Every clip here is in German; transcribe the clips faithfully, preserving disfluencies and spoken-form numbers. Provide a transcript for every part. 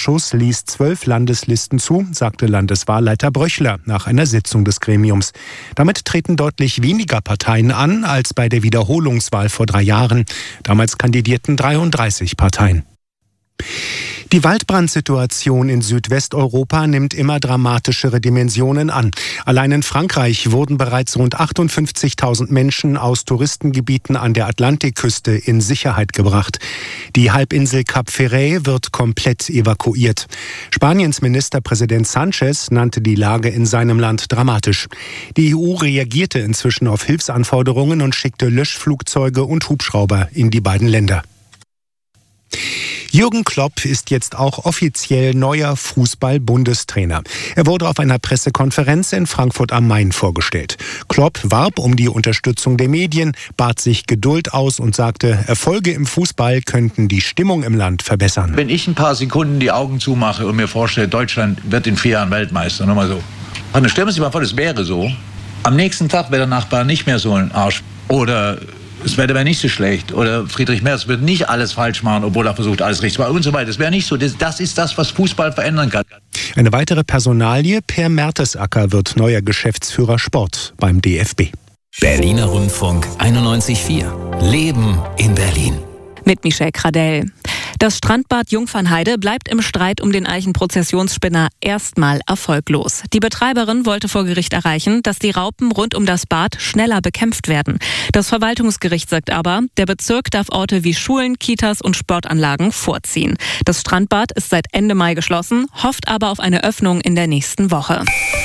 Ausschuss ließ zwölf Landeslisten zu, sagte Landeswahlleiter Bröchler nach einer Sitzung des Gremiums. Damit treten deutlich weniger Parteien an als bei der Wiederholungswahl vor drei Jahren. Damals kandidierten dreiunddreißig Parteien. Die Waldbrandsituation in Südwesteuropa nimmt immer dramatischere Dimensionen an. Allein in Frankreich wurden bereits rund achtundfünfzigtausend Menschen aus Touristengebieten an der Atlantikküste in Sicherheit gebracht. Die Halbinsel Cap Ferret wird komplett evakuiert. Spaniens Ministerpräsident Sánchez nannte die Lage in seinem Land dramatisch. Die E U reagierte inzwischen auf Hilfsanforderungen und schickte Löschflugzeuge und Hubschrauber in die beiden Länder. Jürgen Klopp ist jetzt auch offiziell neuer Fußball-Bundestrainer. Er wurde auf einer Pressekonferenz in Frankfurt am Main vorgestellt. Klopp warb um die Unterstützung der Medien, bat sich Geduld aus und sagte, Erfolge im Fußball könnten die Stimmung im Land verbessern. Wenn ich ein paar Sekunden die Augen zumache und mir vorstelle, Deutschland wird in vier Jahren Weltmeister, nur mal so. Dann stellen wir sich mal vor, das wäre so. Am nächsten Tag wäre der Nachbar nicht mehr so ein Arsch. Oder das Wetter wäre nicht so schlecht. Oder Friedrich Merz wird nicht alles falsch machen, obwohl er versucht, alles richtig zu machen und so weiter. Das wäre nicht so. Das, das ist das, was Fußball verändern kann. Eine weitere Personalie, Per Mertesacker wird neuer Geschäftsführer Sport beim D F B. Berliner Rundfunk einundneunzig Komma vier. Leben in Berlin. Mit Michelle Kradell. Das Strandbad Jungfernheide bleibt im Streit um den Eichenprozessionsspinner erstmal erfolglos. Die Betreiberin wollte vor Gericht erreichen, dass die Raupen rund um das Bad schneller bekämpft werden. Das Verwaltungsgericht sagt aber, der Bezirk darf Orte wie Schulen, Kitas und Sportanlagen vorziehen. Das Strandbad ist seit Ende Mai geschlossen, hofft aber auf eine Öffnung in der nächsten Woche.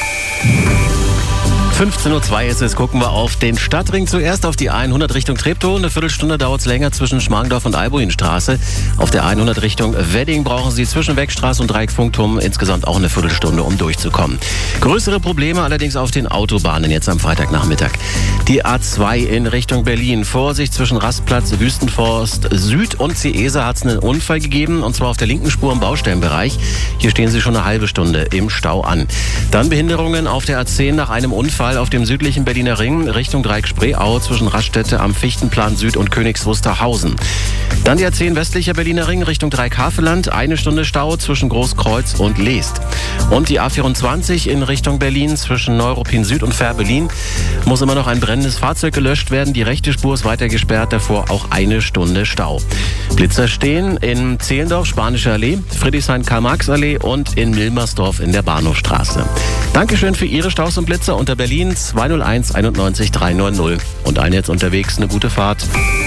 fünfzehn Uhr zwei ist es, gucken wir auf den Stadtring. Zuerst auf die hundert Richtung Treptow. Eine Viertelstunde dauert es länger zwischen Schmargendorf und Albuinstraße. Auf der hundert Richtung Wedding brauchen Sie zwischen Wegstraße und Dreieckfunkturm insgesamt auch eine Viertelstunde, um durchzukommen. Größere Probleme allerdings auf den Autobahnen jetzt am Freitagnachmittag. Die A zwei in Richtung Berlin. Vorsicht zwischen Rastplatz, Wüstenforst Süd und Ciesa hat es einen Unfall gegeben, und zwar auf der linken Spur im Baustellenbereich. Hier stehen Sie schon eine halbe Stunde im Stau an. Dann Behinderungen auf der A zehn nach einem Unfall auf dem südlichen Berliner Ring Richtung Dreieck-Spreeau zwischen Raststätte am Fichtenplan Süd und Königs Wusterhausen. Dann die A zehn westlicher Berliner Ring Richtung Dreieck-Havelland, eine Stunde Stau zwischen Großkreuz und Leest. Und die A vierundzwanzig in Richtung Berlin zwischen Neuruppin Süd und Fährberlin muss immer noch ein brennendes Fahrzeug gelöscht werden. Die rechte Spur ist weiter gesperrt, davor auch eine Stunde Stau. Blitzer stehen in Zehlendorf, Spanische Allee, Friedrichshain-Karl-Marx-Allee und in Milmersdorf in der Bahnhofstraße. Dankeschön für Ihre Staus und Blitzer unter Berlin zwei null eins einundneunzig dreihundertneunzig. Und allen jetzt unterwegs eine gute Fahrt.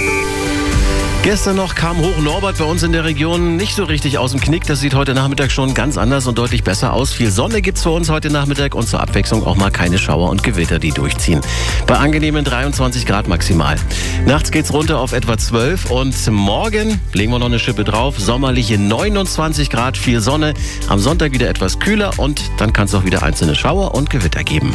Gestern noch kam Hoch Norbert bei uns in der Region nicht so richtig aus dem Knick. Das sieht heute Nachmittag schon ganz anders und deutlich besser aus. Viel Sonne gibt's für uns heute Nachmittag und zur Abwechslung auch mal keine Schauer und Gewitter, die durchziehen. Bei angenehmen dreiundzwanzig Grad maximal. Nachts geht's runter auf etwa zwölf und morgen legen wir noch eine Schippe drauf. Sommerliche neunundzwanzig Grad, viel Sonne. Am Sonntag wieder etwas kühler und dann kann es auch wieder einzelne Schauer und Gewitter geben.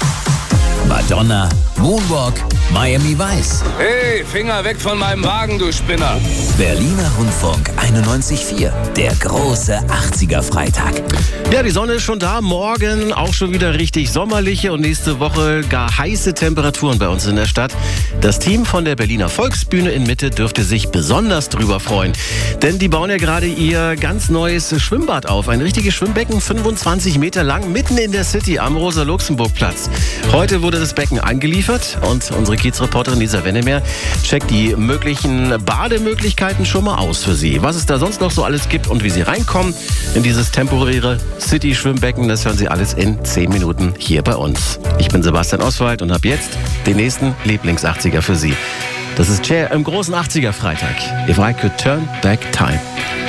Madonna, Moonwalk, Miami Vice. Hey, Finger weg von meinem Wagen, du Spinner. Berliner Rundfunk einundneunzig Komma vier. Der große achtziger-Freitag. Ja, die Sonne ist schon da. Morgen auch schon wieder richtig sommerliche und nächste Woche gar heiße Temperaturen bei uns in der Stadt. Das Team von der Berliner Volksbühne in Mitte dürfte sich besonders drüber freuen. Denn die bauen ja gerade ihr ganz neues Schwimmbad auf. Ein richtiges Schwimmbecken, fünfundzwanzig Meter lang, mitten in der City am Rosa-Luxemburg-Platz. Heute wurde das Becken angeliefert und unsere Kiezreporterin Lisa Wennemer checkt die möglichen Bademöglichkeiten schon mal aus für Sie. Was es da sonst noch so alles gibt und wie Sie reinkommen in dieses temporäre City-Schwimmbecken, das hören Sie alles in zehn Minuten hier bei uns. Ich bin Sebastian Oswald und habe jetzt den nächsten Lieblings-achtziger für Sie. Das ist Cher im großen achtziger-Freitag. If I could turn back time.